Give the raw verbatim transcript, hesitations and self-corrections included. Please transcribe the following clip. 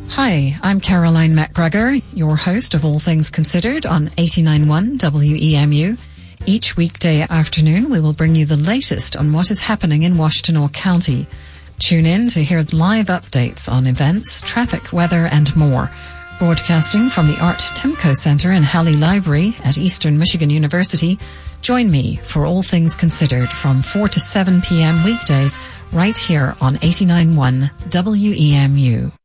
Hi, I'm Caroline McGregor, your host of All Things Considered on eighty-nine point one W E M U. Each weekday afternoon, we will bring you the latest on what is happening in Washtenaw County. Tune in to hear live updates on events, traffic, weather, and more. Broadcasting from the Art Timko Centre in Halley Library at Eastern Michigan University, join me for All Things Considered from four to seven p.m. weekdays right here on eighty-nine point one W E M U.